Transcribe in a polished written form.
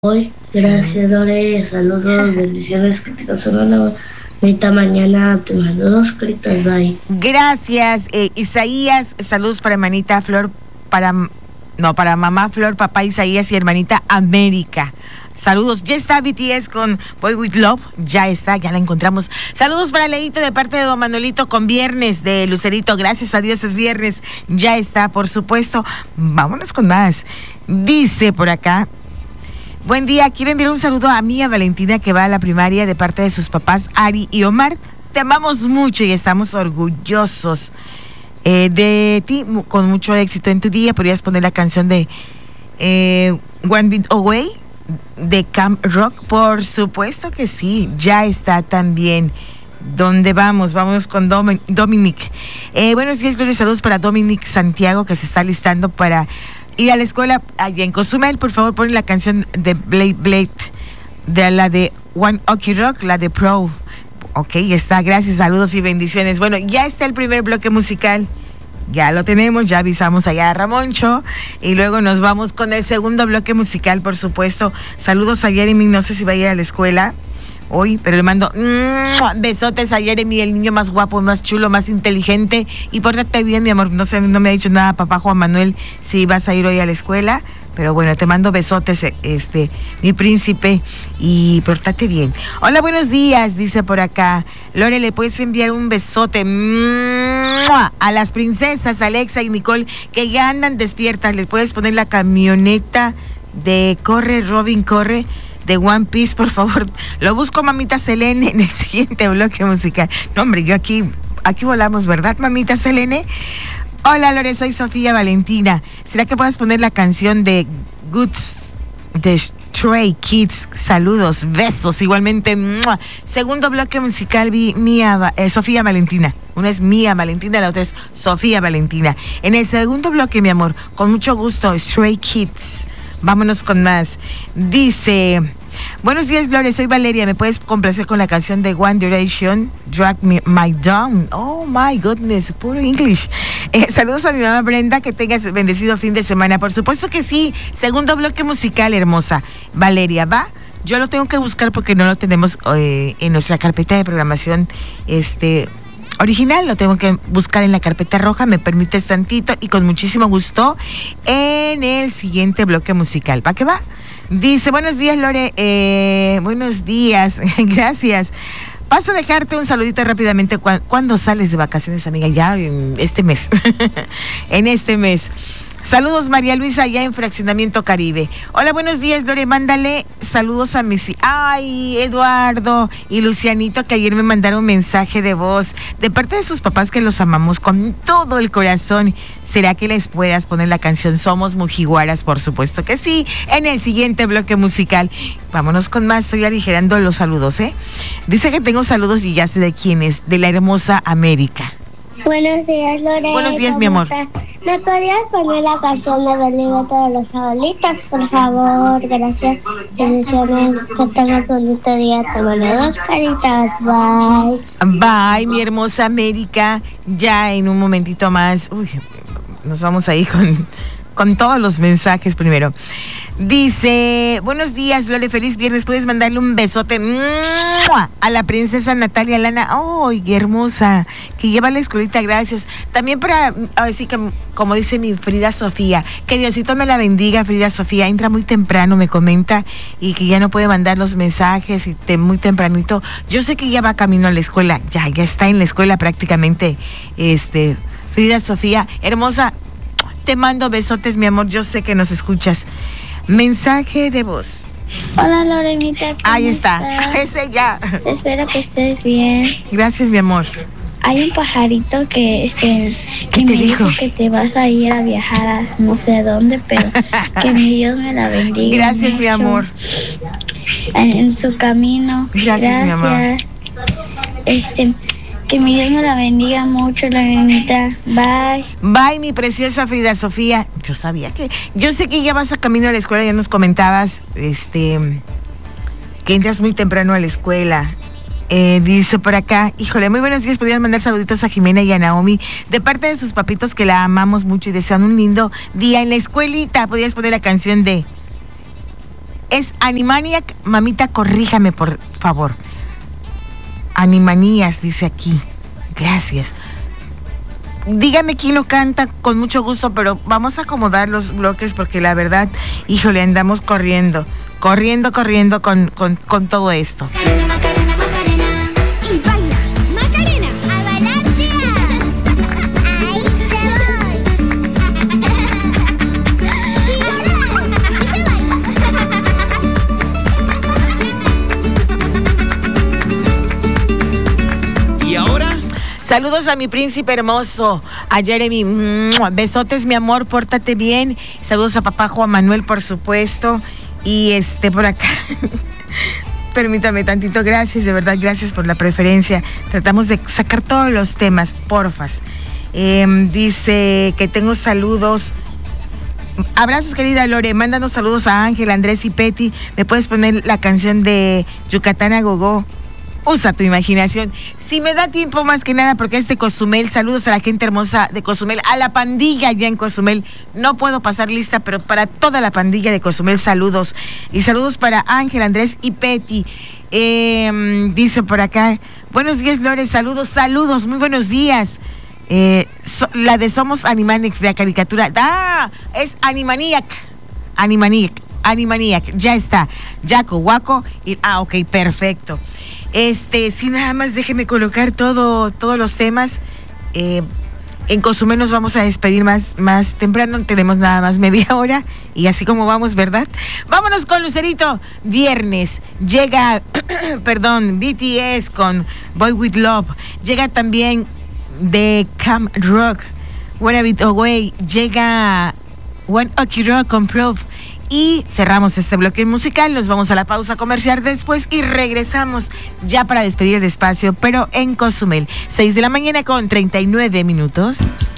Hoy, gracias Lore, saludos, bendiciones, que tengas una bonita mañana, te mando 2 caritas, bye. Gracias, Isaías, saludos para hermanita Flor, para mamá Flor, papá Isaías y hermanita América. Saludos, ya está BTS con Boy With Love, ya está, ya la encontramos. Saludos para Leito de parte de don Manuelito con Viernes de Lucerito, gracias a Dios es viernes, ya está, por supuesto. Vámonos con más. Dice por acá: buen día, quiero enviar un saludo a Mía Valentina, que va a la primaria, de parte de sus papás Ari y Omar. Te amamos mucho y estamos orgullosos de ti, con mucho éxito en tu día. ¿Podrías poner la canción de One Beat Away de Camp Rock? Por supuesto que sí, ya está también. ¿Dónde vamos? Vamos con Dominic. Buenos días, Gloria, saludos para Dominic Santiago, que se está listando para ir a la escuela allá en Cozumel. Por favor, pon la canción de Blade, de la de One Ok Rock, la de Pro. Ok, está, gracias, saludos y bendiciones. Bueno, ya está el primer bloque musical, ya lo tenemos, ya avisamos allá a Ramoncho, y luego nos vamos con el segundo bloque musical, por supuesto. Saludos a Jeremy, no sé si va a ir a la escuela hoy, pero le mando besotes a Jeremy, el niño más guapo, más chulo, más inteligente, y pórtate bien, mi amor. No sé, no me ha dicho nada papá Juan Manuel si vas a ir hoy a la escuela, pero bueno, te mando besotes, mi príncipe, y pórtate bien. Hola, buenos días, dice por acá Lore, ¿le puedes enviar un besote a las princesas Alexa y Nicole, que ya andan despiertas? ¿Le puedes poner la camioneta de Corre Robin Corre de One Piece, por favor? Lo busco, mamita Selene, en el siguiente bloque musical. No, hombre, yo aquí volamos, ¿verdad, mamita Selene? Hola, Lore, soy Sofía Valentina. ¿Será que puedes poner la canción de Goods de Stray Kids? Saludos, besos, igualmente. ¡Mua! Segundo bloque musical, Sofía Valentina. Una es Mía Valentina, la otra es Sofía Valentina. En el segundo bloque, mi amor, con mucho gusto, Stray Kids. Vámonos con más. Dice: buenos días, Gloria, soy Valeria, ¿me puedes complacer con la canción de One Direction, Drag My Down? Oh my goodness, puro English. Saludos a mi mamá Brenda, que tengas bendecido fin de semana. Por supuesto que sí. Segundo bloque musical, hermosa Valeria, ¿va? Yo lo tengo que buscar porque no lo tenemos en nuestra carpeta de programación original, lo tengo que buscar en la carpeta roja. Me permites tantito y con muchísimo gusto en el siguiente bloque musical. ¿Va que va? Dice: buenos días, Lore, buenos días, gracias. Paso a dejarte un saludito rápidamente. ¿Cuándo sales de vacaciones, amiga? Ya en este mes. En este mes. Saludos, María Luisa, allá en Fraccionamiento Caribe. Hola, buenos días, Lore, mándale saludos a Missy. Ay, Eduardo y Lucianito, que ayer me mandaron un mensaje de voz de parte de sus papás, que los amamos con todo el corazón. ¿Será que les puedas poner la canción Somos Mujiguaras? Por supuesto que sí, en el siguiente bloque musical. Vámonos con más, estoy aligerando los saludos, Dice que tengo saludos y ya sé de quién es, de la hermosa América. Buenos días, Lore. Buenos días, mi amor. ¿Estás? ¿Me podrías poner la canción de Belén de los abuelitos, por favor? Gracias. Bendiciones. Que tengas un bonito día. Te mando 2 caritas. Bye. Bye, mi hermosa América. Ya en un momentito más. Nos vamos ahí con todos los mensajes primero. Dice: buenos días, Lore, feliz viernes. ¿Puedes mandarle un besote a la princesa Natalia Lana? ¡Ay, qué hermosa! Que lleva a la escuelita, gracias. También para, así que, como dice mi Frida Sofía, que Diosito me la bendiga, Frida Sofía. Entra muy temprano, me comenta, y que ya no puede mandar los mensajes, y muy tempranito. Yo sé que ya va camino a la escuela, ya está en la escuela prácticamente, Frida Sofía, hermosa. Te mando besotes, mi amor, yo sé que nos escuchas. Mensaje de voz. Hola, Lorenita. Ahí está, ese ya. Espero que estés bien. Gracias, mi amor. Hay un pajarito que ¿Qué me te dijo? dijo que te vas a ir a viajar a no sé dónde, pero que mi Dios me la bendiga. Gracias, mi amor. En su camino. Gracias, mi amor. Que mi Dios me la bendiga mucho, Lorenita. Bye. Bye, mi preciosa Frida Sofía. Yo sé que ya vas a camino a la escuela, ya nos comentabas, que entras muy temprano a la escuela. Dice por acá: híjole, muy buenos días, podrían mandar saluditos a Jimena y a Naomi, de parte de sus papitos, que la amamos mucho y desean un lindo día en la escuelita. Podrías poner la canción de Es Animaniac, mamita, corríjame por favor. Animanias, dice aquí. Gracias. Dígame quién lo canta, con mucho gusto, pero vamos a acomodar los bloques porque la verdad, híjole, andamos corriendo con todo esto. Macarena, Macarena, y baila, Macarena, a bailar ahí se Y ahora, Saludos a mi príncipe hermoso, a Jeremy. Besotes, mi amor, pórtate bien. Saludos a papá Juan Manuel, por supuesto. Y por acá. Permítame tantito, gracias, de verdad, gracias por la preferencia. Tratamos de sacar todos los temas, porfas. Dice que tengo saludos. Abrazos, querida Lore, mándanos saludos a Ángel, Andrés y Peti. ¿Me puedes poner la canción de Yucatán a Gogó? Usa tu imaginación. Si me da tiempo, más que nada, porque es de Cozumel. Saludos a la gente hermosa de Cozumel, a la pandilla allá en Cozumel. No puedo pasar lista, pero para toda la pandilla de Cozumel, saludos. Y saludos para Ángel, Andrés y Peti. Dice por acá, buenos días, Lore, saludos, muy buenos días. La de Somos Animaniacs de la caricatura. Es Animaniac, ya está. Yaco, Guaco y ok, perfecto. Sí, nada más déjeme colocar todos los temas. En Cozumel nos vamos a despedir más temprano, tenemos nada más media hora y así como vamos, ¿verdad? Vámonos con Lucerito. Viernes llega BTS con Boy With Love. Llega también de Camp Rock, One A Bit Away. Llega One Ok Rock con Proof. Y cerramos este bloque musical, nos vamos a la pausa comercial después y regresamos ya para despedir el espacio, pero en Cozumel. 6 de la mañana con 39 minutos.